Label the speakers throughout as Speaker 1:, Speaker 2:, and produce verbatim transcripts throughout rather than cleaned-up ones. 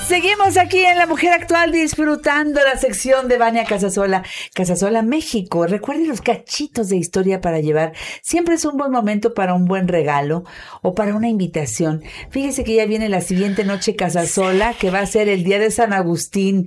Speaker 1: Seguimos aquí en La Mujer Actual disfrutando la sección de Vania Casasola. Casasola México. Recuerden los cachitos de historia para llevar. Siempre es un buen momento para un buen regalo o para una invitación. Fíjese que ya viene la siguiente noche Casasola, que va a ser el día de San Agustín,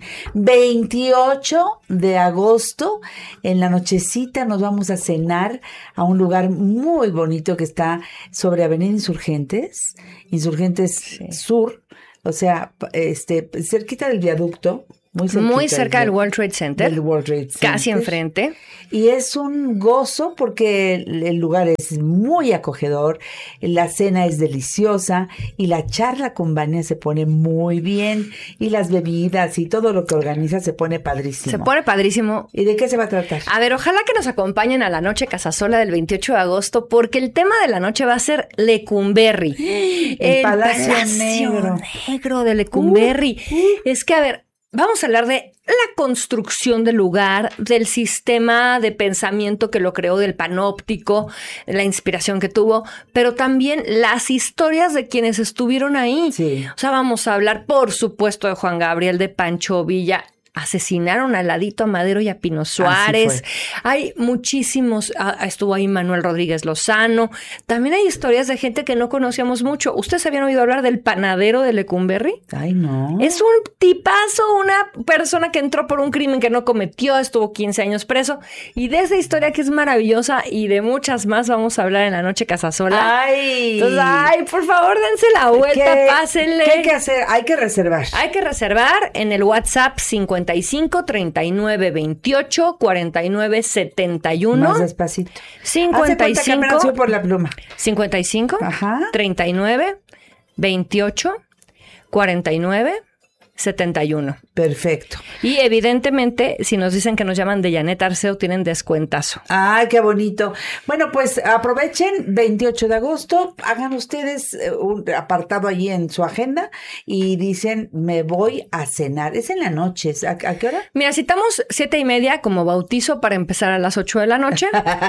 Speaker 1: veintiocho de agosto. En la nochecita nos vamos a cenar a un lugar muy bonito que está sobre Avenida Insurgentes, Insurgentes sí. Sur. O sea, este, cerquita del viaducto. Muy,
Speaker 2: muy cerca del, del World Trade Center.
Speaker 1: Del World Trade Center.
Speaker 2: Casi enfrente.
Speaker 1: Y es un gozo porque el, el lugar es muy acogedor, la cena es deliciosa y la charla con Vania se pone muy bien y las bebidas y todo lo que organiza se pone padrísimo.
Speaker 2: Se pone padrísimo.
Speaker 1: ¿Y de qué se va a tratar?
Speaker 2: A ver, ojalá que nos acompañen a la noche Casasola del veintiocho de agosto porque el tema de la noche va a ser Lecumberri.
Speaker 1: El, el Palacio, Palacio Negro.
Speaker 2: Negro de Lecumberri. Uh, uh. Es que, a ver, vamos a hablar de la construcción del lugar, del sistema de pensamiento que lo creó, del panóptico, la inspiración que tuvo, pero también las historias de quienes estuvieron ahí. Sí. O sea, vamos a hablar, por supuesto, de Juan Gabriel, de Pancho Villa. Asesinaron a Ladito Madero y a Pino Suárez. Hay muchísimos, ah, estuvo ahí Manuel Rodríguez Lozano. También hay historias de gente que no conocíamos mucho. ¿Ustedes habían oído hablar del panadero de Lecumberri?
Speaker 1: Ay, no.
Speaker 2: Es un tipazo, una persona que entró por un crimen que no cometió, estuvo quince años preso. Y de esa historia que es maravillosa y de muchas más vamos a hablar en la noche Casasola.
Speaker 1: Ay.
Speaker 2: Entonces, ay, por favor, dense la vuelta,
Speaker 1: ¿Qué,
Speaker 2: pásenle.
Speaker 1: ¿Qué hay que hacer? Hay que reservar.
Speaker 2: Hay que reservar en el WhatsApp cincuenta y cinco, treinta y nueve, veintiocho, cuarenta y nueve, setenta y uno.
Speaker 1: Más despacito.
Speaker 2: cincuenta y cinco.
Speaker 1: Hace cuenta que por la pluma.
Speaker 2: cincuenta y cinco,
Speaker 1: ajá.
Speaker 2: treinta y nueve, veintiocho, cuarenta y nueve, setenta y uno.
Speaker 1: Perfecto.
Speaker 2: Y evidentemente, si nos dicen que nos llaman de Janet Arceo, tienen descuentazo.
Speaker 1: ¡Ay, qué bonito! Bueno, pues aprovechen, veintiocho de agosto, hagan ustedes un apartado allí en su agenda y dicen, me voy a cenar. Es en la noche. ¿A, a qué hora?
Speaker 2: Mira, citamos siete y media como bautizo para empezar a las ocho de la noche.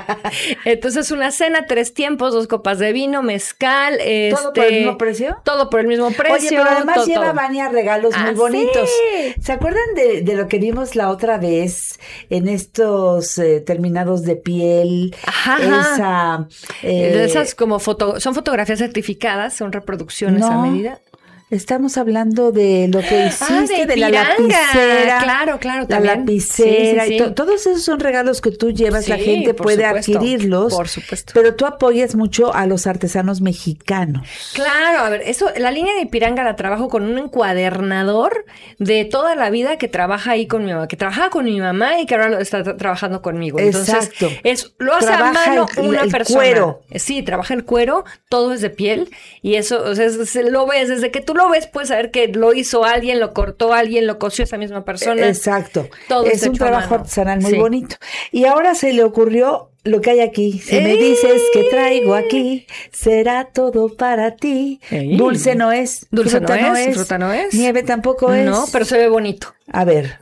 Speaker 2: Entonces, una cena, tres tiempos, dos copas de vino, mezcal.
Speaker 1: ¿Todo
Speaker 2: este,
Speaker 1: por el mismo precio?
Speaker 2: Todo por el mismo precio.
Speaker 1: Oye, pero además
Speaker 2: todo,
Speaker 1: lleva
Speaker 2: todo.
Speaker 1: Vania regalos muy
Speaker 2: ¿Ah,
Speaker 1: bonitos.
Speaker 2: Sí?
Speaker 1: ¿Se acuerdan de, de lo que vimos la otra vez en estos eh, terminados de piel?
Speaker 2: Ajá.
Speaker 1: Esa, eh,
Speaker 2: esas como foto, son fotografías certificadas, son reproducciones
Speaker 1: no.
Speaker 2: a medida.
Speaker 1: Estamos hablando de lo que hiciste,
Speaker 2: ah, de,
Speaker 1: de la
Speaker 2: piranga.
Speaker 1: lapicera.
Speaker 2: Claro, claro,
Speaker 1: la
Speaker 2: también.
Speaker 1: lapicera.
Speaker 2: Sí, sí,
Speaker 1: y to- todos esos son regalos que tú llevas,
Speaker 2: sí,
Speaker 1: la gente puede
Speaker 2: supuesto,
Speaker 1: adquirirlos.
Speaker 2: Por supuesto.
Speaker 1: Pero tú apoyas mucho a los artesanos mexicanos.
Speaker 2: Claro, a ver, eso, la línea de Ipiranga la trabajo con un encuadernador de toda la vida que trabaja ahí con mi mamá, que trabajaba con mi mamá y que ahora lo está tra- trabajando conmigo. Entonces,
Speaker 1: exacto.
Speaker 2: Es, lo hace
Speaker 1: trabaja
Speaker 2: a mano
Speaker 1: el,
Speaker 2: una
Speaker 1: el
Speaker 2: persona.
Speaker 1: Cuero.
Speaker 2: Sí, trabaja el cuero, todo es de piel y eso, o sea, es, es, lo ves, desde que tú lo ves puedes saber que lo hizo alguien, lo cortó alguien, lo cosió esa misma persona.
Speaker 1: Exacto.
Speaker 2: Todo
Speaker 1: es un trabajo artesanal muy sí. bonito. Y ahora se le ocurrió lo que hay aquí. Si ¡Ey! Me dices que traigo aquí, será todo para ti. ¡Ey! Dulce no es.
Speaker 2: Dulce
Speaker 1: fruta
Speaker 2: no,
Speaker 1: no
Speaker 2: es,
Speaker 1: es.
Speaker 2: Fruta no es.
Speaker 1: Nieve tampoco es.
Speaker 2: No, pero se ve bonito.
Speaker 1: A ver.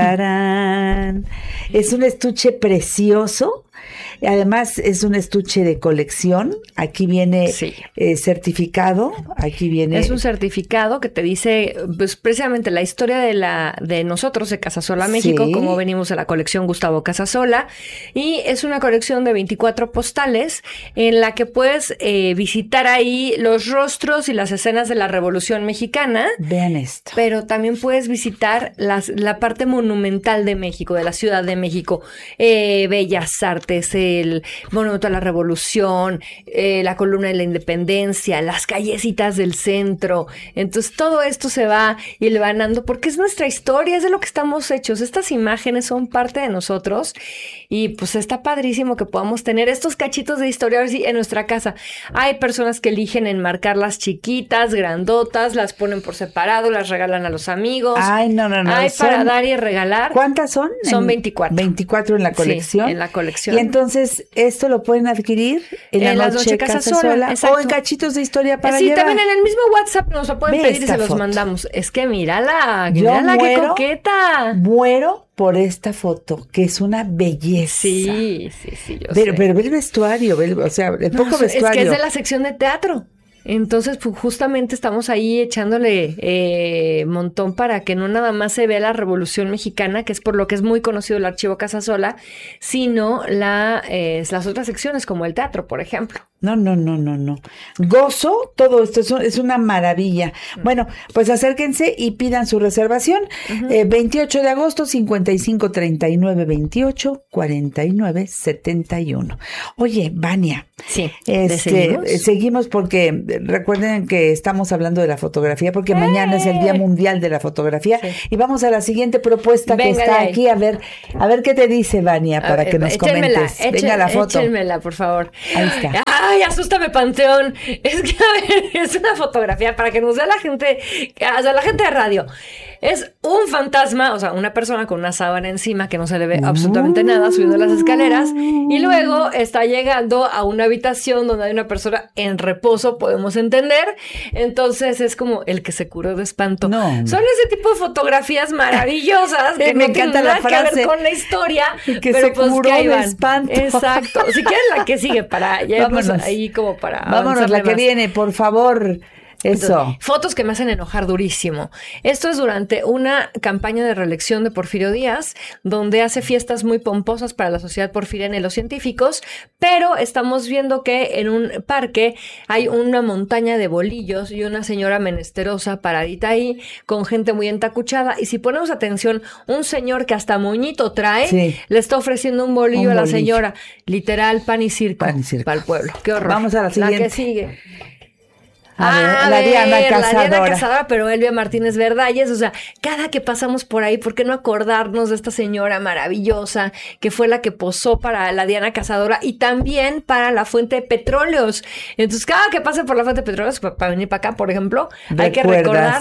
Speaker 1: ¡Tarán! Es un estuche precioso. Además, es un estuche de colección. Aquí viene sí. eh, certificado. Aquí viene.
Speaker 2: Es un certificado que te dice, pues, precisamente la historia de la de nosotros, de Casasola México, sí. Como venimos de la colección Gustavo Casasola. Y es una colección de veinticuatro postales en la que puedes eh, visitar ahí los rostros y las escenas de la Revolución Mexicana.
Speaker 1: Vean esto.
Speaker 2: Pero también puedes visitar las, la parte monumental de México, de la Ciudad de México. Eh, Bellas Artes, el Monumento a la Revolución, eh, la Columna de la Independencia, las callecitas del centro. Entonces todo esto se va hilvanando porque es nuestra historia, es de lo que estamos hechos. Estas imágenes son parte de nosotros y pues está padrísimo que podamos tener estos cachitos de historia en nuestra casa. Hay personas que eligen enmarcarlas chiquitas, grandotas, las ponen por separado, las regalan a los amigos.
Speaker 1: Ay, no, no, no.
Speaker 2: Hay son, para dar y regalar.
Speaker 1: ¿Cuántas son?
Speaker 2: Son
Speaker 1: en,
Speaker 2: veinticuatro.
Speaker 1: veinticuatro en la colección.
Speaker 2: Sí, en la colección.
Speaker 1: Y entonces, ¿esto lo pueden adquirir en,
Speaker 2: en
Speaker 1: la
Speaker 2: noche,
Speaker 1: noche Casasola? O en cachitos de historia para
Speaker 2: sí,
Speaker 1: llevar.
Speaker 2: Sí, también en el mismo WhatsApp nos lo pueden
Speaker 1: Ve
Speaker 2: pedir y se los
Speaker 1: foto.
Speaker 2: mandamos. Es que mírala,
Speaker 1: Yo
Speaker 2: mírala,
Speaker 1: muero,
Speaker 2: qué coqueta.
Speaker 1: Muero por esta foto, que es una belleza.
Speaker 2: Sí, sí, sí, yo
Speaker 1: pero,
Speaker 2: sé.
Speaker 1: Pero ve el vestuario, ve el, o sea, el poco
Speaker 2: no,
Speaker 1: vestuario.
Speaker 2: Es que es de la sección de teatro. Entonces, pues justamente estamos ahí echándole eh, montón para que no nada más se vea la Revolución Mexicana, que es por lo que es muy conocido el Archivo Casasola, sino la, eh, las otras secciones, como el teatro, por ejemplo.
Speaker 1: No, no, no, no, no. Gozo, todo esto es, un, es una maravilla. Uh-huh. Bueno, pues acérquense y pidan su reservación. Uh-huh. Eh, veintiocho de agosto, cincuenta y cinco, treinta y nueve, veintiocho, cuarenta y nueve, setenta y uno. Oye, Vania.
Speaker 2: Sí.
Speaker 1: Este, seguimos? seguimos porque recuerden que estamos hablando de la fotografía, porque ¡Eh! mañana es el Día Mundial de la Fotografía. Sí. Y vamos a la siguiente propuesta Venga que está aquí. A ver, a ver qué te dice Vania para a que nos échenmela, comentes.
Speaker 2: Échen, Venga la foto. Échenmela, por favor.
Speaker 1: Ahí está.
Speaker 2: ¡Ay, asústame, Panteón! Es que, a ver, es una fotografía para que nos vea la gente, o sea, la gente de radio. Es un fantasma, o sea, una persona con una sábana encima que no se le ve absolutamente nada subiendo las escaleras, y luego está llegando a una habitación donde hay una persona en reposo, podemos entender. Entonces es como el que se curó de espanto.
Speaker 1: No.
Speaker 2: Son ese tipo de fotografías maravillosas que
Speaker 1: me
Speaker 2: no
Speaker 1: encanta
Speaker 2: tienen
Speaker 1: la
Speaker 2: nada
Speaker 1: frase,
Speaker 2: que ver con la historia,
Speaker 1: que
Speaker 2: pero
Speaker 1: se
Speaker 2: pues
Speaker 1: curó
Speaker 2: que ahí
Speaker 1: de
Speaker 2: van.
Speaker 1: espanto.
Speaker 2: Exacto. Si quieren la que sigue para ya
Speaker 1: vámonos
Speaker 2: ahí como para
Speaker 1: vámonos la que
Speaker 2: más.
Speaker 1: viene, por favor. Eso.
Speaker 2: Entonces, fotos que me hacen enojar durísimo. Esto es durante una campaña de reelección de Porfirio Díaz, donde hace fiestas muy pomposas para la sociedad porfiriana y los científicos, pero estamos viendo que en un parque hay una montaña de bolillos y una señora menesterosa paradita ahí, con gente muy entacuchada, y si ponemos atención, un señor que hasta moñito trae, sí, le está ofreciendo un bolillo un a la bolillo. señora. Literal, pan y circo,
Speaker 1: pan y circo
Speaker 2: para el pueblo. Qué horror.
Speaker 1: Vamos a la siguiente.
Speaker 2: La que sigue.
Speaker 1: A ver, a la ver, Diana Cazadora.
Speaker 2: La Diana Cazadora, pero Elvia Martínez Verdalles. O sea, cada que pasamos por ahí, ¿por qué no acordarnos de esta señora maravillosa que fue la que posó para la Diana Cazadora y también para la Fuente de Petróleos? Entonces, cada que pase por la Fuente de Petróleos, para, para venir para acá, por ejemplo, ¿recuerdas? Hay que recordar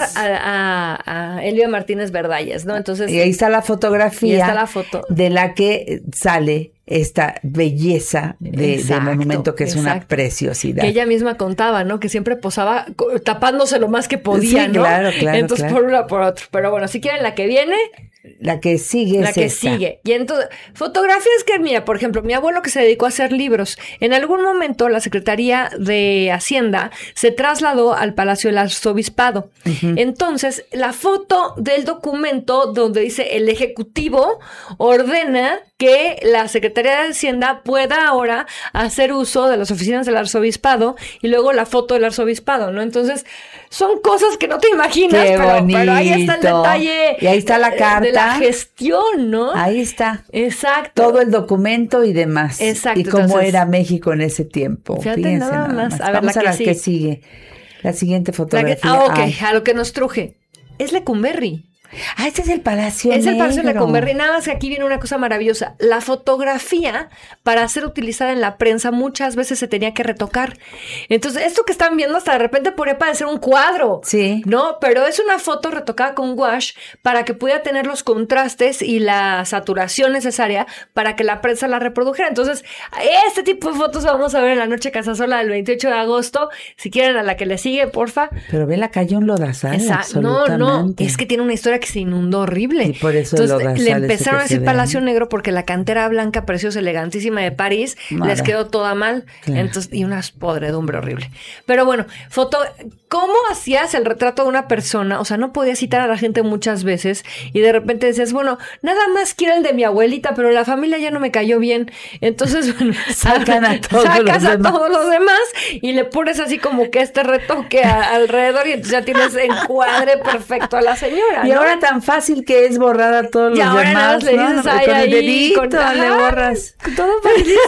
Speaker 2: a, a, a Elvia Martínez Verdalles, ¿no? Entonces,
Speaker 1: y ahí está la fotografía.
Speaker 2: Y está la foto.
Speaker 1: De la que sale esta belleza de, exacto, de monumento que es exacto. una preciosidad.
Speaker 2: Que ella misma contaba, ¿no? Que siempre posaba tapándose lo más que podía,
Speaker 1: sí,
Speaker 2: ¿no?
Speaker 1: claro, claro.
Speaker 2: Entonces,
Speaker 1: claro.
Speaker 2: por una por otro. Pero bueno, si quieren la que viene...
Speaker 1: La que sigue
Speaker 2: La
Speaker 1: es
Speaker 2: que
Speaker 1: esta.
Speaker 2: sigue. Y entonces, fotografías que, mira, por ejemplo, mi abuelo que se dedicó a hacer libros, en algún momento la Secretaría de Hacienda se trasladó al Palacio del Arzobispado. Uh-huh. Entonces, la foto del documento donde dice el Ejecutivo ordena que la Secretaría de Hacienda pueda ahora hacer uso de las oficinas del Arzobispado y luego la foto del Arzobispado, ¿no? Entonces, son cosas que no te imaginas, pero, pero ahí está el detalle.
Speaker 1: Y ahí está la carta.
Speaker 2: De la gestión, ¿no?
Speaker 1: Ahí está.
Speaker 2: Exacto.
Speaker 1: Todo el documento y demás.
Speaker 2: Exacto.
Speaker 1: Y cómo
Speaker 2: entonces,
Speaker 1: era México en ese tiempo.
Speaker 2: Fíjate,
Speaker 1: Fíjense
Speaker 2: nada,
Speaker 1: nada
Speaker 2: más.
Speaker 1: más.
Speaker 2: A ver,
Speaker 1: Vamos
Speaker 2: la
Speaker 1: a
Speaker 2: que
Speaker 1: la
Speaker 2: sigue.
Speaker 1: que sigue. La siguiente fotografía.
Speaker 2: La que, ah, ok.
Speaker 1: Ay.
Speaker 2: A lo que nos truje. Es Lecumberri.
Speaker 1: Ah, este es el Palacio
Speaker 2: Es
Speaker 1: Negro.
Speaker 2: el Palacio de Lecumberri. Nada más que aquí viene una cosa maravillosa. La fotografía, para ser utilizada en la prensa, muchas veces se tenía que retocar. Entonces, esto que están viendo hasta de repente podría parecer un cuadro.
Speaker 1: Sí.
Speaker 2: ¿No? Pero es una foto retocada con wash para que pudiera tener los contrastes y la saturación necesaria para que la prensa la reprodujera. Entonces, este tipo de fotos vamos a ver en la Noche Casasola del veintiocho de agosto. Si quieren a la que le sigue, porfa.
Speaker 1: Pero ve la calle un lodazal,
Speaker 2: Esa,
Speaker 1: absolutamente.
Speaker 2: No, no, es que tiene una historia que se inundó horrible.
Speaker 1: Y por eso
Speaker 2: entonces le empezaron a decir Palacio Negro porque la cantera blanca preciosa, elegantísima de París Mara. les quedó toda mal. Claro. Entonces, y una podredumbre horrible. Pero bueno, foto, ¿cómo hacías el retrato de una persona? O sea, no podías citar a la gente muchas veces y de repente decías, bueno, nada más quiero el de mi abuelita, pero la familia ya no me cayó bien. Entonces, bueno,
Speaker 1: sacan a todos
Speaker 2: sacas
Speaker 1: los
Speaker 2: a
Speaker 1: demás.
Speaker 2: todos los demás y le pones así como que este retoque a, alrededor y entonces ya tienes encuadre perfecto a la señora, ¿no?
Speaker 1: Y ahora tan fácil que es borrar a todos
Speaker 2: y
Speaker 1: los
Speaker 2: ahora
Speaker 1: demás,
Speaker 2: le dices,
Speaker 1: ¿no?
Speaker 2: ay,
Speaker 1: Con el
Speaker 2: ahí,
Speaker 1: dedito
Speaker 2: con,
Speaker 1: le
Speaker 2: ajá,
Speaker 1: borras.
Speaker 2: Todo facilísimo.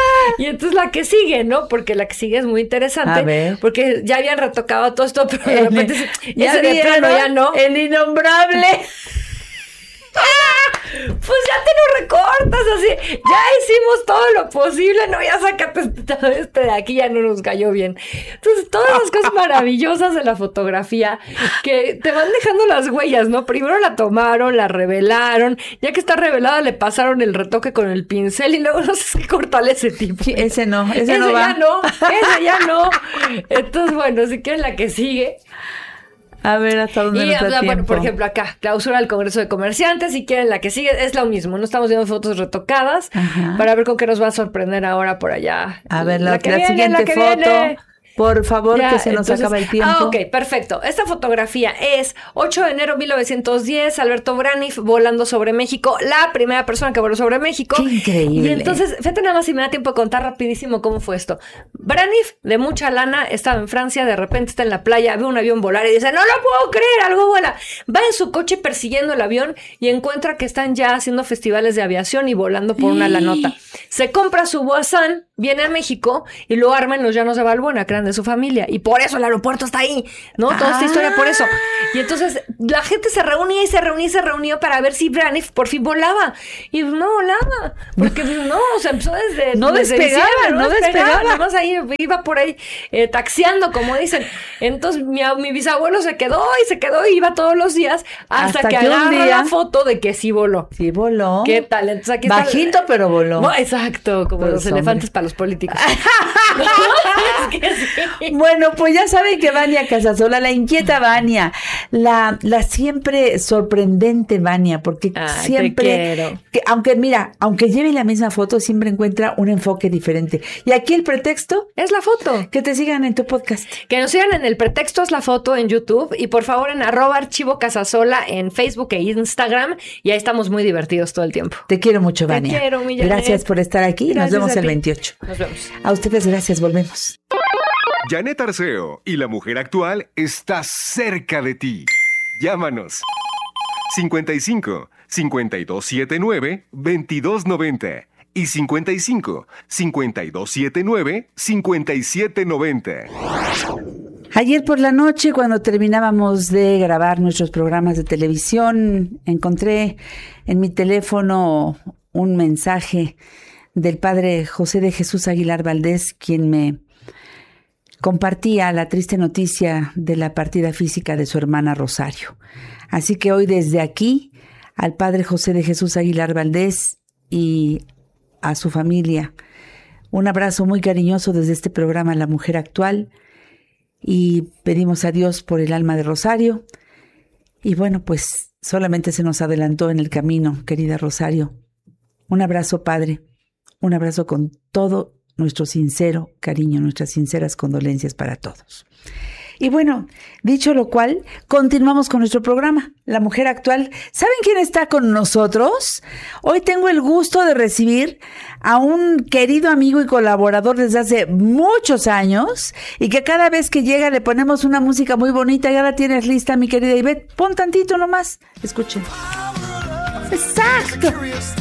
Speaker 2: Y entonces la que sigue, ¿no? Porque la que sigue es muy interesante.
Speaker 1: A ver.
Speaker 2: Porque ya habían retocado todo esto, pero de repente
Speaker 1: ya
Speaker 2: ese de plano ya no.
Speaker 1: El innombrable.
Speaker 2: Pues ya te lo recortas así, ya hicimos todo lo posible, no, ya sácate este, este de aquí, ya no nos cayó bien. Entonces, todas las cosas maravillosas de la fotografía que te van dejando las huellas, ¿no? Primero la tomaron, la revelaron, ya que está revelada le pasaron el retoque con el pincel y luego no sé qué cortarle ese tipo.
Speaker 1: Sí, ese no, ese,
Speaker 2: ese
Speaker 1: no va.
Speaker 2: ya no, ese ya no. Entonces, bueno, si quieres la que sigue.
Speaker 1: A ver, hasta dónde
Speaker 2: y,
Speaker 1: nos da
Speaker 2: o sea,
Speaker 1: tiempo.
Speaker 2: Bueno, por ejemplo, acá, clausura del Congreso de Comerciantes, si quieren la que sigue, es lo mismo, no estamos viendo fotos retocadas. Ajá. Para ver con qué nos va a sorprender ahora por allá.
Speaker 1: A ver, la,
Speaker 2: la, que
Speaker 1: la
Speaker 2: viene,
Speaker 1: siguiente
Speaker 2: la que
Speaker 1: foto.
Speaker 2: Viene.
Speaker 1: Por favor,
Speaker 2: Ya,
Speaker 1: que se nos
Speaker 2: entonces-
Speaker 1: acaba el tiempo.
Speaker 2: Ah, ok, perfecto. Esta fotografía es ocho de enero de mil novecientos diez, Alberto Braniff volando sobre México, la primera persona que voló sobre México.
Speaker 1: ¡Qué increíble!
Speaker 2: Y entonces, fíjate nada más si me da tiempo de contar rapidísimo cómo fue esto. Braniff, de mucha lana, estaba en Francia, de repente está en la playa, ve un avión volar y dice, no lo puedo creer, algo vuela. Va en su coche persiguiendo el avión y encuentra que están ya haciendo festivales de aviación y volando por una la nota. Se compra su Boazán, viene a México y lo arma en los llanos de Balbuena, que eran de su familia. Y por eso el aeropuerto está ahí, ¿no? Toda esta
Speaker 1: Ah.
Speaker 2: historia por eso. Y entonces la gente se reunía y se reunía y se reunía para ver si Braniff por fin volaba. Y no volaba. Porque no, se empezó desde.
Speaker 1: No
Speaker 2: desde
Speaker 1: despegaba,
Speaker 2: diciembre,
Speaker 1: no despegaba.
Speaker 2: Nada más ahí iba por ahí eh, taxiando, como dicen. Entonces mi, mi bisabuelo se quedó y se quedó y iba todos los días hasta,
Speaker 1: Hasta
Speaker 2: que,
Speaker 1: que un
Speaker 2: agarra
Speaker 1: día-
Speaker 2: la foto de que sí voló.
Speaker 1: Sí, voló.
Speaker 2: ¿Qué tal? Entonces aquí está-
Speaker 1: Bajito, pero voló.
Speaker 2: No, exacto, como
Speaker 1: Pues,
Speaker 2: los
Speaker 1: hombre.
Speaker 2: elefantes para los políticos. Es que sí.
Speaker 1: Bueno, pues ya saben que Vania Casasola, la inquieta Vania, la, la siempre sorprendente Vania, porque
Speaker 2: Ay, te
Speaker 1: siempre,
Speaker 2: quiero.
Speaker 1: que, aunque mira, aunque lleve la misma foto, siempre encuentra un enfoque diferente. Y aquí el pretexto,
Speaker 2: Es la foto.
Speaker 1: que te sigan en tu podcast.
Speaker 2: Que nos sigan en el pretexto es la foto en YouTube y por favor en arroba archivo casasola en Facebook e Instagram y ahí estamos muy divertidos todo el tiempo.
Speaker 1: Te quiero mucho,
Speaker 2: Te
Speaker 1: Vania.
Speaker 2: quiero, mi Janet.
Speaker 1: Gracias por estar aquí.
Speaker 2: Gracias
Speaker 1: Nos vemos
Speaker 2: a
Speaker 1: el
Speaker 2: ti.
Speaker 1: veintiocho.
Speaker 2: Nos vemos.
Speaker 1: A ustedes, gracias. Volvemos.
Speaker 3: Janet Arceo y la mujer actual está cerca de ti. Llámanos. cincuenta y cinco, cincuenta y dos setenta y nueve, veintidós noventa y cincuenta y cinco, cincuenta y dos setenta y nueve, cincuenta y siete noventa.
Speaker 1: Ayer por la noche, cuando terminábamos de grabar nuestros programas de televisión, encontré en mi teléfono un mensaje del padre José de Jesús Aguilar Valdés, quien me compartía la triste noticia de la partida física de su hermana Rosario. Así que hoy desde aquí, al padre José de Jesús Aguilar Valdés y a su familia, un abrazo muy cariñoso desde este programa La Mujer Actual, y pedimos a Dios por el alma de Rosario. Y bueno, pues solamente se nos adelantó en el camino, querida Rosario. Un abrazo, Padre, un abrazo con todo nuestro sincero cariño, nuestras sinceras condolencias para todos. Y bueno, dicho lo cual, continuamos con nuestro programa, La Mujer Actual. ¿Saben quién está con nosotros? Hoy tengo el gusto de recibir a un querido amigo y colaborador desde hace muchos años y que cada vez que llega le ponemos una música muy bonita. Ya la tienes lista, mi querida Ivette. Pon tantito nomás. Escuchen. Exacto.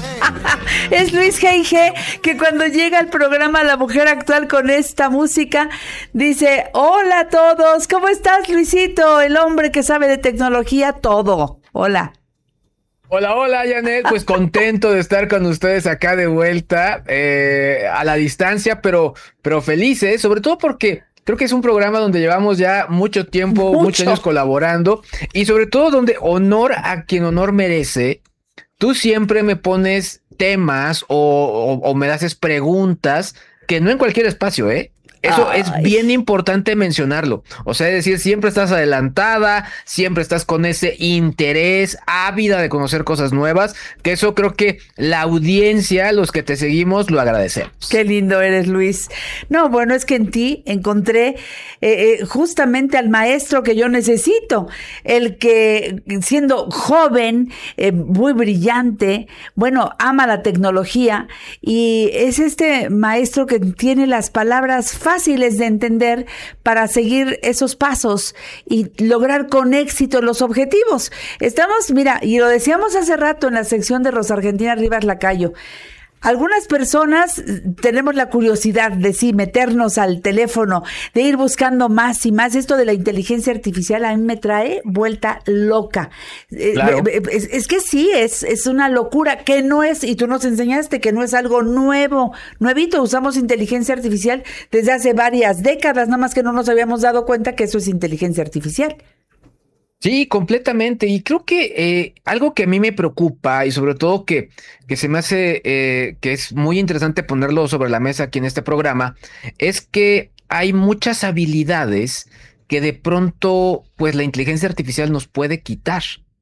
Speaker 1: Es Luis G G, que cuando llega al programa La Mujer Actual con esta música, dice, hola a todos, ¿cómo estás, Luisito? El hombre que sabe de tecnología todo. Hola.
Speaker 4: Hola, hola, Janet. Pues contento de estar con ustedes acá de vuelta, eh, a la distancia, pero, pero felices, sobre todo porque creo que es un programa donde llevamos ya mucho tiempo,
Speaker 1: Mucho.
Speaker 4: muchos años colaborando, y sobre todo donde honor a quien honor merece. Tú siempre me pones temas o, o, o me haces preguntas que no en cualquier espacio, ¿eh? Eso
Speaker 1: Ay.
Speaker 4: es bien importante mencionarlo. O sea, es decir, siempre estás adelantada, siempre estás con ese interés, ávida de conocer cosas nuevas, que eso creo que la audiencia, los que te seguimos, lo agradecemos.
Speaker 1: Qué lindo eres, Luis. No, bueno, es que en ti encontré eh, eh, justamente al maestro que yo necesito, el que siendo joven, eh, muy brillante, bueno, ama la tecnología y es este maestro que tiene las palabras fáciles de entender para seguir esos pasos y lograr con éxito los objetivos. Estamos, mira, y lo decíamos hace rato en la sección de Rosa Argentina Rivas Lacayo, algunas personas tenemos la curiosidad de sí meternos al teléfono, de ir buscando más y más. Esto de la inteligencia artificial a mí me trae vuelta loca. Eh,
Speaker 4: Claro.
Speaker 1: Es, es que sí, es, es una locura que no es, y tú nos enseñaste que no es algo nuevo, nuevito. Usamos inteligencia artificial desde hace varias décadas, nada más que no nos habíamos dado cuenta que eso es inteligencia artificial.
Speaker 4: Sí, completamente. Y creo que eh, algo que a mí me preocupa y sobre todo que, que se me hace eh, que es muy interesante ponerlo sobre la mesa aquí en este programa, es que hay muchas habilidades que de pronto pues la inteligencia artificial nos puede quitar.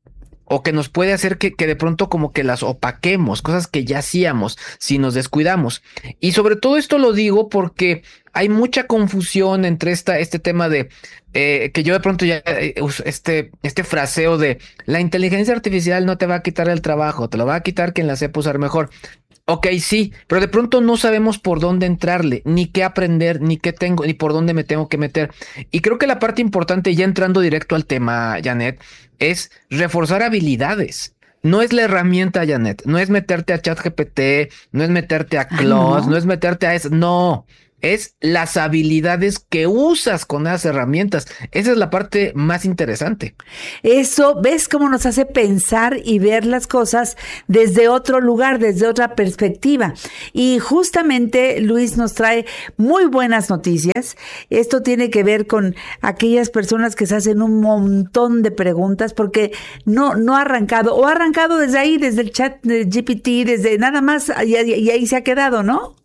Speaker 4: o que nos puede hacer que, que de pronto como que las opaquemos, cosas que ya hacíamos si nos descuidamos. Y sobre todo esto lo digo porque hay mucha confusión entre esta, este tema de eh, que yo de pronto ya eh, este, este fraseo de la inteligencia artificial no te va a quitar el trabajo, te lo va a quitar quien la sepa usar mejor. Ok, sí, pero de pronto no sabemos por dónde entrarle, ni qué aprender, ni qué tengo, ni por dónde me tengo que meter. Y creo que la parte importante, ya entrando directo al tema, Janet, es reforzar habilidades. No es la herramienta, Janet, no es meterte a ChatGPT, no es meterte a Claude, no. no es meterte a eso, no. Es las habilidades que usas con esas herramientas. Esa es la parte más interesante.
Speaker 1: Eso, ¿ves cómo nos hace pensar y ver las cosas desde otro lugar, desde otra perspectiva? Y justamente Luis nos trae muy buenas noticias. Esto tiene que ver con aquellas personas que se hacen un montón de preguntas porque no, no ha arrancado, o ha arrancado desde ahí, desde el chat de G P T, desde nada más, y, y ahí se ha quedado, ¿no?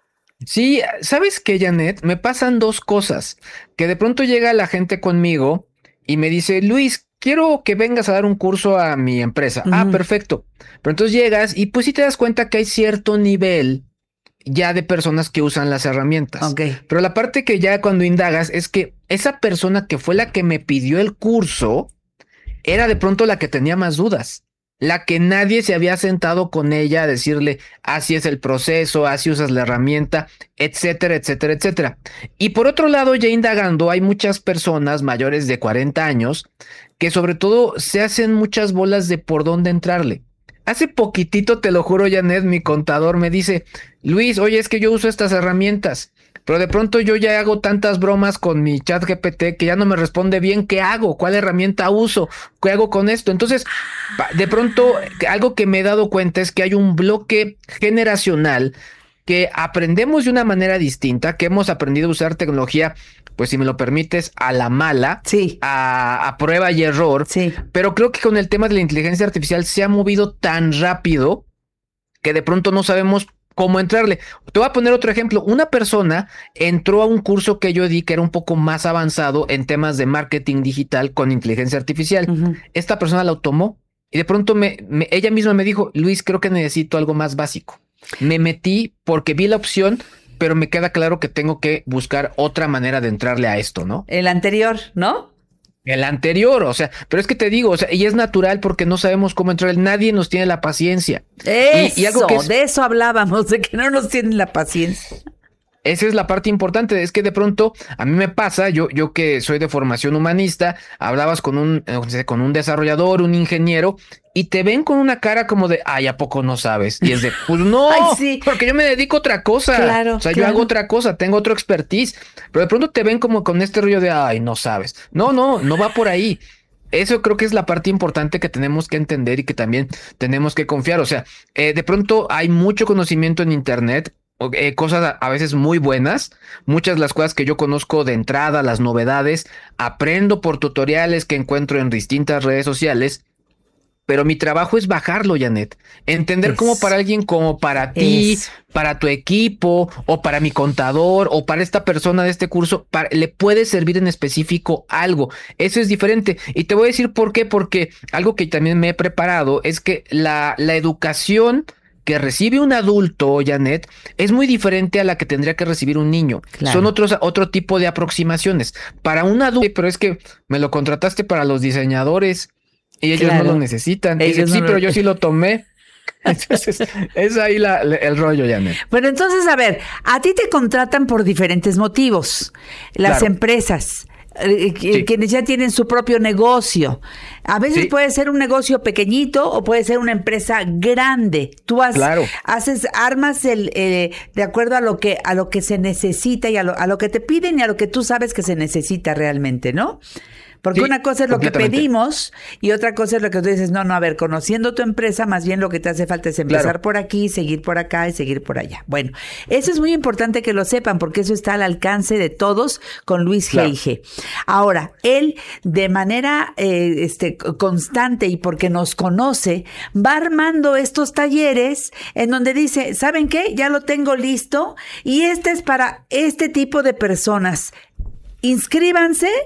Speaker 4: Sí, ¿sabes qué, Janet? Me pasan dos cosas, que de pronto llega la gente conmigo y me dice, Luis, quiero que vengas a dar un curso a mi empresa. Uh-huh. Ah, perfecto. Pero entonces llegas y pues sí te das cuenta que hay cierto nivel ya de personas que usan las herramientas.
Speaker 1: Okay.
Speaker 4: Pero la parte que ya cuando indagas es que esa persona que fue la que me pidió el curso era de pronto la que tenía más dudas. La que nadie se había sentado con ella a decirle, así es el proceso, así usas la herramienta, etcétera, etcétera, etcétera. Y por otro lado, ya indagando, hay muchas personas mayores de cuarenta años que sobre todo se hacen muchas bolas de por dónde entrarle. Hace poquitito, te lo juro, Janet, mi contador me dice, Luis, oye, es que yo uso estas herramientas, pero de pronto yo ya hago tantas bromas con mi chat G P T que ya no me responde bien qué hago, cuál herramienta uso, qué hago con esto. Entonces, de pronto, algo que me he dado cuenta es que hay un bloque generacional que aprendemos de una manera distinta, que hemos aprendido a usar tecnología, pues si me lo permites, a la mala,
Speaker 1: sí.
Speaker 4: a, a prueba y error.
Speaker 1: Sí.
Speaker 4: Pero creo que con el tema de la inteligencia artificial se ha movido tan rápido que de pronto no sabemos cómo entrarle. Te voy a poner otro ejemplo. Una persona entró a un curso que yo di que era un poco más avanzado en temas de marketing digital con inteligencia artificial. Uh-huh. Esta persona lo tomó y de pronto me, me, ella misma me dijo, Luis, creo que necesito algo más básico. Me metí porque vi la opción, pero me queda claro que tengo que buscar otra manera de entrarle a esto, ¿no?
Speaker 1: El anterior, ¿no?
Speaker 4: El anterior, o sea, pero es que te digo, o sea, y es natural porque no sabemos cómo entrar, nadie nos tiene la paciencia.
Speaker 1: Eso,
Speaker 4: y, y algo que es,
Speaker 1: de eso hablábamos, de que no nos tienen la paciencia.
Speaker 4: Esa es la parte importante, es que de pronto a mí me pasa, yo, yo que soy de formación humanista, hablabas con un, con un desarrollador, un ingeniero, y te ven con una cara como de, ay, ¿a poco no sabes? Y es de, pues no,
Speaker 1: ay, sí.
Speaker 4: porque yo me dedico a otra cosa.
Speaker 1: Claro,
Speaker 4: o sea,
Speaker 1: claro.
Speaker 4: yo hago otra cosa, tengo otro expertise, pero de pronto te ven como con este rollo de, ay, no sabes. No, no, no va por ahí. Eso creo que es la parte importante que tenemos que entender y que también tenemos que confiar. O sea, eh, de pronto hay mucho conocimiento en internet, Eh, cosas a veces muy buenas, muchas de las cosas que yo conozco de entrada, las novedades, aprendo por tutoriales que encuentro en distintas redes sociales, pero mi trabajo es bajarlo, Janet, entender es, cómo para alguien como para ti, es. para tu equipo, o para mi contador, o para esta persona de este curso, para, le puede servir en específico algo. Eso es diferente, y te voy a decir por qué, porque algo que también me he preparado es que la, la educación que recibe un adulto, Janet, es muy diferente a la que tendría que recibir un niño. Claro. Son otros, otro tipo de aproximaciones. Para un adulto, pero es que me lo contrataste para los diseñadores y ellos claro. no lo necesitan. Ellos Dice, no sí, lo... pero yo sí lo tomé. Entonces, es ahí la, la, el rollo, Janet.
Speaker 1: Bueno, entonces, a ver, a ti te contratan por diferentes motivos. Las claro. empresas. Sí. Quienes ya tienen su propio negocio. A veces sí. puede ser un negocio pequeñito o puede ser una empresa grande. Tú has,
Speaker 4: claro.
Speaker 1: haces, armas el, eh, de acuerdo a lo que a lo que se necesita y a lo, a lo que te piden y a lo que tú sabes que se necesita realmente, ¿no? Porque sí, una cosa es lo que pedimos y otra cosa es lo que tú dices, no, no, a ver, conociendo tu empresa, más bien lo que te hace falta es empezar claro. por aquí, seguir por acá y seguir por allá. Bueno, eso es muy importante que lo sepan porque eso está al alcance de todos con Luis claro. G I G. Ahora, él de manera eh, este, constante y porque nos conoce, va armando estos talleres en donde dice, ¿saben qué? Ya lo tengo listo y este es para este tipo de personas. Inscríbanse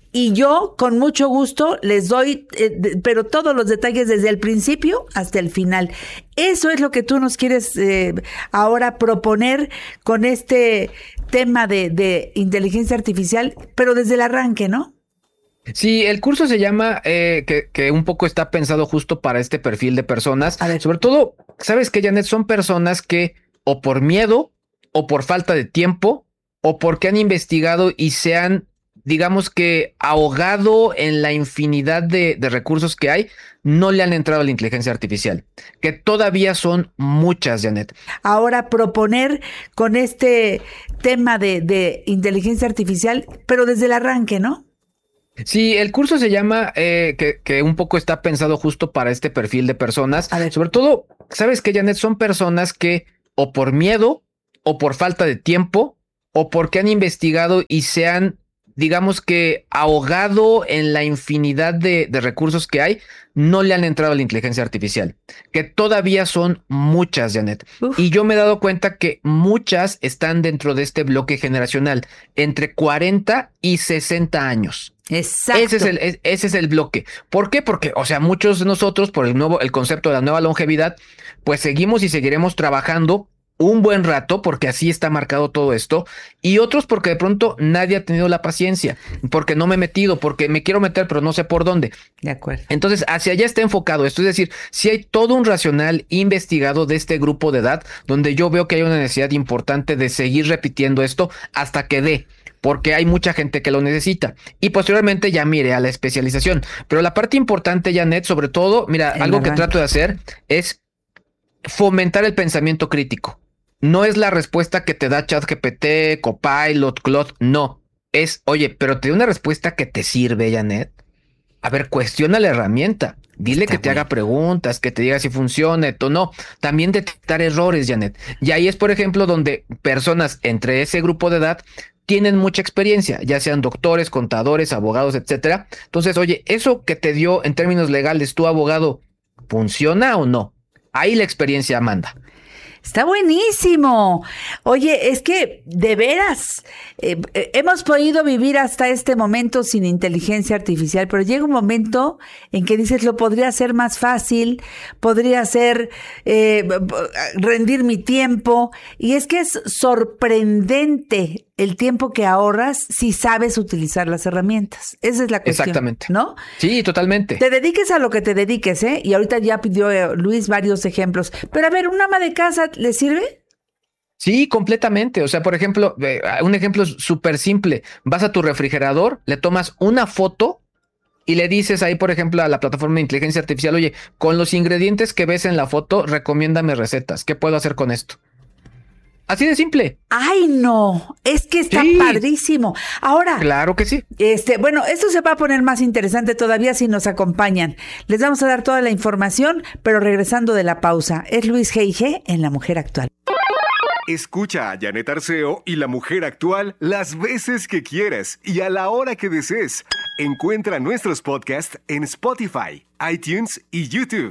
Speaker 1: y yo con mucho gusto les doy, eh, de, pero todos los detalles desde el principio hasta el final. Eso es lo que tú nos quieres eh, ahora proponer con este tema de, de inteligencia artificial, pero desde el arranque, ¿no?
Speaker 4: Sí, el curso se llama, eh, que, que un poco está pensado justo para este perfil de personas.
Speaker 1: A ver.
Speaker 4: Sobre todo, ¿sabes qué, Janet? Son personas que o por miedo, o por falta de tiempo, o porque han investigado y se han, digamos que, ahogado en la infinidad de, de recursos que hay, no le han entrado a la inteligencia artificial, que todavía son muchas, Janet.
Speaker 1: Ahora proponer con este tema de, de inteligencia artificial, pero desde el arranque, ¿no?
Speaker 4: Sí, el curso se llama, eh, que, que un poco está pensado justo para este perfil de personas.
Speaker 1: A ver.
Speaker 4: Sobre todo, ¿sabes qué, Janet? Son personas que o por miedo, o por falta de tiempo, o porque han investigado y se han, digamos que, ahogado en la infinidad de, de recursos que hay, no le han entrado a la inteligencia artificial, que todavía son muchas, Janet.
Speaker 1: Uf.
Speaker 4: Y yo me he dado cuenta que muchas están dentro de este bloque generacional, entre cuarenta y sesenta años.
Speaker 1: Exacto.
Speaker 4: Ese es el, es- ese es el bloque. ¿Por qué? Porque, o sea, muchos de nosotros, por el nuevo, el concepto de la nueva longevidad, pues seguimos y seguiremos trabajando un buen rato, porque así está marcado todo esto, y otros porque de pronto nadie ha tenido la paciencia, porque no me he metido, porque me quiero meter, pero no sé por dónde.
Speaker 1: De acuerdo.
Speaker 4: Entonces, hacia allá está enfocado esto. Es decir, si hay todo un racional investigado de este grupo de edad, donde yo veo que hay una necesidad importante de seguir repitiendo esto hasta que dé, porque hay mucha gente que lo necesita. Y posteriormente ya mire a la especialización. Pero la parte importante, Janet, sobre todo, mira,
Speaker 1: El
Speaker 4: algo que
Speaker 1: arranque.
Speaker 4: trato de hacer es fomentar el pensamiento crítico. No es la respuesta que te da ChatGPT, Copilot, Claude, no. Es, oye, pero te da una respuesta que te sirve, Janet. A ver, cuestiona la herramienta. Dile
Speaker 1: Está
Speaker 4: que te
Speaker 1: bueno.
Speaker 4: haga preguntas, que te diga si funciona o no. También detectar errores, Janet. Y ahí es, por ejemplo, donde personas entre ese grupo de edad tienen mucha experiencia, ya sean doctores, contadores, abogados, etcétera. Entonces, oye, eso que te dio en términos legales tu abogado, ¿funciona o no? Ahí la experiencia manda.
Speaker 1: Está buenísimo. Oye, es que de veras eh, eh, hemos podido vivir hasta este momento sin inteligencia artificial, pero llega un momento en que dices, lo podría hacer más fácil, podría ser eh, b- b- rendir mi tiempo, y es que es sorprendente el tiempo que ahorras si sabes utilizar las herramientas. Esa es la cuestión.
Speaker 4: Exactamente.
Speaker 1: ¿No?
Speaker 4: Sí, totalmente.
Speaker 1: Te dediques a lo que te dediques, ¿eh? Y ahorita ya pidió eh, Luis varios ejemplos. Pero a ver, ¿un ama de casa le sirve?
Speaker 4: Sí, completamente. O sea, por ejemplo, eh, un ejemplo súper simple. Vas a tu refrigerador, le tomas una foto y le dices ahí, por ejemplo, a la plataforma de inteligencia artificial, oye, con los ingredientes que ves en la foto, recomiéndame recetas. ¿Qué puedo hacer con esto? Así de simple.
Speaker 1: Ay, no, es que está
Speaker 4: Sí.
Speaker 1: padrísimo. Ahora,
Speaker 4: Claro que sí.
Speaker 1: este, bueno, esto se va a poner más interesante todavía si nos acompañan. Les vamos a dar toda la información, pero regresando de la pausa. Es Luis G I G en La Mujer Actual.
Speaker 3: Escucha a Janet Arceo y La Mujer Actual las veces que quieras y a la hora que desees. Encuentra nuestros podcasts en Spotify, iTunes y YouTube.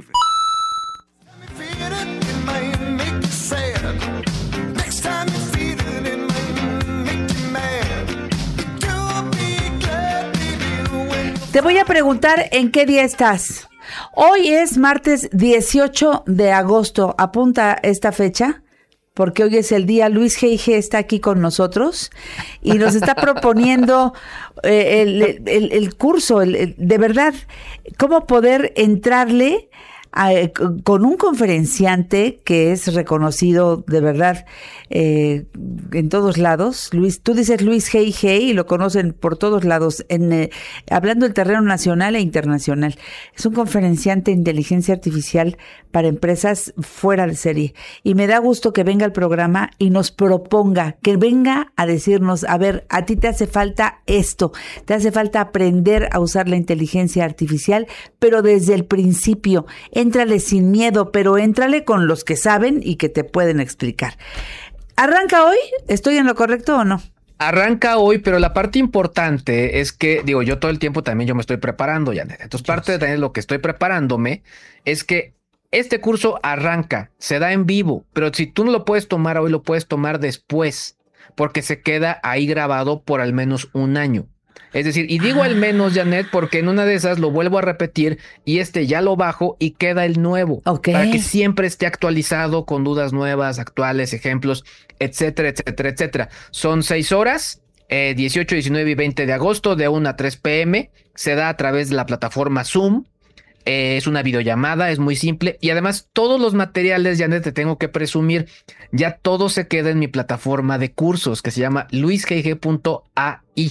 Speaker 5: Feel it, it might make you sad. Next time you feel it, it might make you mad. You'll be glad, baby, when you
Speaker 1: Te voy a preguntar en qué día estás. Hoy es martes dieciocho de agosto. Apunta esta fecha, porque hoy es el día. Luis G I G está aquí con nosotros y nos está proponiendo eh, el, el- el curso, el- el- de verdad, cómo poder entrarle a- con un conferenciante que es reconocido de verdad eh, en todos lados. Luis, tú dices Luis G I G y lo conocen por todos lados, en, eh, hablando del terreno nacional e internacional. Es un conferenciante de inteligencia artificial para empresas fuera de serie. Y me da gusto que venga al programa y nos proponga, que venga a decirnos, a ver, a ti te hace falta esto, te hace falta aprender a usar la inteligencia artificial, pero desde el principio. Éntrale sin miedo, pero éntrale con los que saben y que te pueden explicar. ¿Arranca hoy? ¿Estoy en lo correcto o no?
Speaker 4: Arranca hoy, pero la parte importante es que, digo, yo todo el tiempo también yo me estoy preparando, Janet. Entonces, parte de también lo que estoy preparándome es que este curso arranca, se da en vivo, pero si tú no lo puedes tomar hoy, lo puedes tomar después, porque se queda ahí grabado por al menos un año. Es decir, y digo al menos, Janet, porque en una de esas lo vuelvo a repetir y este ya lo bajo y queda el nuevo.
Speaker 1: Ok.
Speaker 4: Para que siempre esté actualizado con dudas nuevas, actuales, ejemplos, etcétera, etcétera, etcétera. Son seis horas, eh, dieciocho, diecinueve y veinte de agosto, de una a tres pe eme. Se da a través de la plataforma Zoom. Eh, es una videollamada, es muy simple. Y además, todos los materiales, Janet, te tengo que presumir, ya todo se queda en mi plataforma de cursos que se llama luis g g punto a i.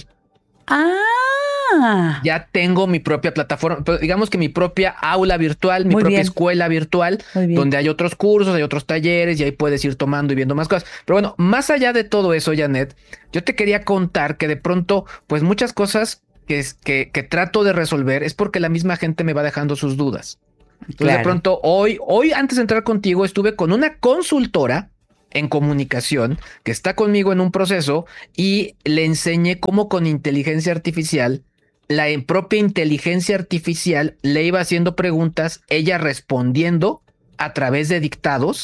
Speaker 1: Ah.
Speaker 4: Ya tengo mi propia plataforma, pero digamos que mi propia aula virtual, mi
Speaker 1: Muy
Speaker 4: propia
Speaker 1: bien.
Speaker 4: escuela virtual,
Speaker 1: Muy bien.
Speaker 4: donde hay otros cursos, hay otros talleres y ahí puedes ir tomando y viendo más cosas. Pero bueno, más allá de todo eso, Janet, yo te quería contar que de pronto, pues muchas cosas que, es- que, que trato de resolver es porque la misma gente me va dejando sus dudas. Entonces,
Speaker 1: Claro.
Speaker 4: de pronto, hoy, hoy antes de entrar contigo, estuve con una consultora en comunicación que está conmigo en un proceso y le enseñé cómo con inteligencia artificial, la en- propia inteligencia artificial le iba haciendo preguntas, ella respondiendo a través de dictados